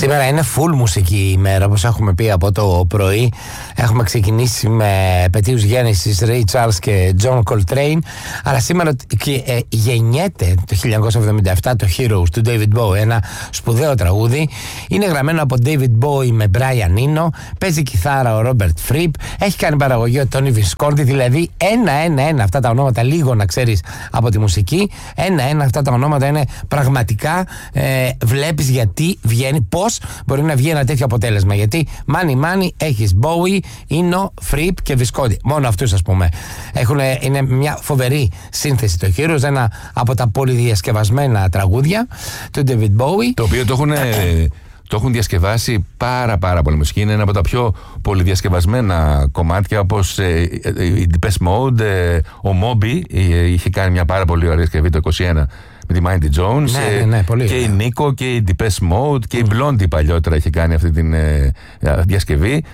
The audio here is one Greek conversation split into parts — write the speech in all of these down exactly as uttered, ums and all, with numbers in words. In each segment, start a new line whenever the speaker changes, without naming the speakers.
Σήμερα είναι full μουσική ημέρα, όπως έχουμε πει από το πρωί. Έχουμε ξεκινήσει με επετείους γέννησης Ray Charles και John Coltrane. Αλλά σήμερα και, ε, γεννιέται το χίλια εννιακόσια εβδομήντα επτά το Heroes του David Bowie, ένα σπουδαίο τραγούδι. Είναι γραμμένο από David Bowie με Brian Eno. Παίζει κιθάρα ο Robert Fripp. Έχει κάνει παραγωγή ο Tony Visconti. Δηλαδή ένα-ένα-ένα αυτά τα ονόματα, λίγο να ξέρεις από τη μουσική. Ένα-ένα αυτά τα ονόματα είναι πραγματικά. Ε, βλέπεις γιατί βγαίνει, πώς μπορεί να βγει ένα τέτοιο αποτέλεσμα. Γιατί μάνι μάνι έχεις Bowie, Eno, Fripp και Visconti. Μόνο αυτούς, ας πούμε. Έχουν, είναι μια φοβερή σύνθεση το Heroes, ένα από τα πολυδιασκευασμένα τραγούδια του David Bowie. Το οποίο το έχουν, το έχουν διασκευάσει πάρα πάρα πολύ μουσική. Είναι ένα από τα πιο πολυδιασκευασμένα κομμάτια, όπως ε, η Depeche Mode, ε, ο Moby ε, είχε κάνει μια πάρα πολύ ωραία σκευή το είκοσι ένα με τη Mindy Jones,
ναι, ναι, ναι, πολύ,
και
ναι.
η Νίκο και η Depeche Mode και mm. η Blondie παλιότερα είχε κάνει αυτή τη ε, διασκευή.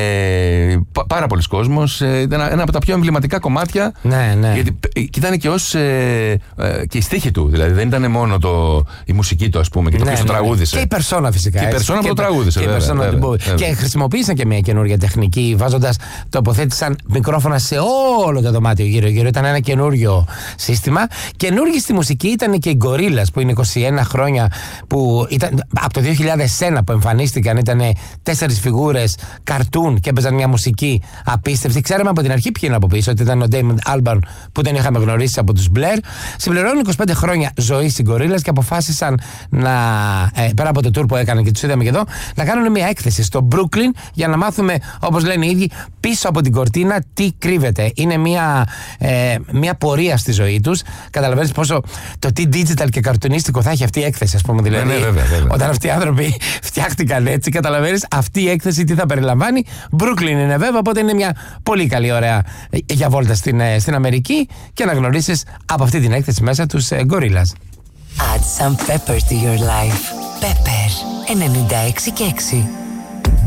Ε, πά, πάρα πολλοί κόσμος. Ε, ήταν ένα, ένα από τα πιο εμβληματικά κομμάτια.
Ναι, ναι.
Γιατί και ήταν και ως ε, ε, και η στίχη του. Δηλαδή δεν ήταν μόνο το, η μουσική του, ας πούμε, και το ναι, ποιος ναι, το τραγούδισε.
Και η περσόνα φυσικά.
Και η περσόνα που το τραγούδισε.
Και,
βέβαια,
βέβαια,
βέβαια,
βέβαια,
βέβαια.
Και χρησιμοποίησαν και μια καινούργια τεχνική, βάζοντας, τοποθέτησαν μικρόφωνα σε όλο το δωμάτιο γύρω-γύρω. Ήταν ένα καινούριο σύστημα. Καινούργιοι στη μουσική ήταν και οι Gorillaz, που είναι είκοσι ένα χρόνια, που ήταν από το δύο χιλιάδες ένα που εμφανίστηκαν. Ήταν τέσσερις φιγούρες καρτούν και έπαιζαν μια μουσική απίστευτη. Ξέραμε από την αρχή ποιοι είναι από πίσω, ότι ήταν ο Damon Albarn, που τον είχαμε γνωρίσει από τους Blair. Συμπληρώνουν είκοσι πέντε χρόνια ζωή στην Gorillaz και αποφάσισαν να, ε, πέρα από το tour που έκαναν και τους είδαμε και εδώ, να κάνουν μια έκθεση στο Brooklyn για να μάθουμε, όπως λένε οι ίδιοι, πίσω από την κορτίνα τι κρύβεται. Είναι μια, ε, μια πορεία στη ζωή τους. Καταλαβαίνεις πόσο το τι digital και καρτουνίστικο θα έχει αυτή η έκθεση, ας πούμε. Δηλαδή,
ναι, ναι, βέβαια, βέβαια.
Όταν αυτοί οι άνθρωποι φτιάχτηκαν έτσι, καταλαβαίνεις αυτή η έκθεση τι θα περιλαμβάνει. Brooklyn είναι βέβαια, οπότε είναι μια πολύ καλή ωραία για βόλτα στην, στην Αμερική και να γνωρίσεις από αυτή την έκθεση μέσα τους ε, Gorillaz.
Add some pepper to your life. Pepper ενενήντα έξι και έξι.